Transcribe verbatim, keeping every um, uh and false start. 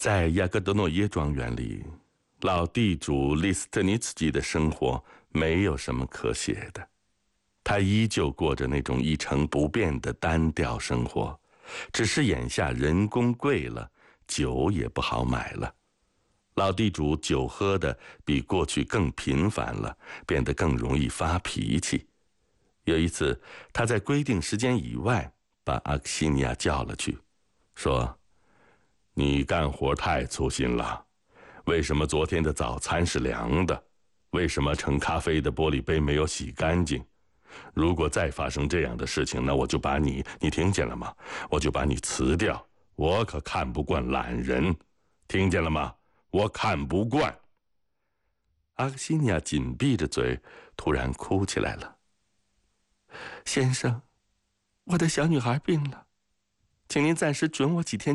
在亚戈德诺耶庄园里，老地主利斯特尼茨基的生活没有什么可写的，他依旧过着那种一成不变的单调生活，只是眼下人工贵了，酒也不好买了。老地主酒喝的比过去更频繁了，变得更容易发脾气。有一次，他在规定时间以外把阿克西尼亚叫了去，说：“你干活太粗心了，为什么昨天的早餐是凉的？为什么盛咖啡的玻璃杯没有洗干净？如果再发生这样的事情，那我就把你，你听见了吗？我就把你辞掉。我可看不惯懒人，听见了吗？我看不惯。”阿克西尼亚紧闭着嘴，突然哭起来了。“先生，我的小女孩病了，请您暂时准我几天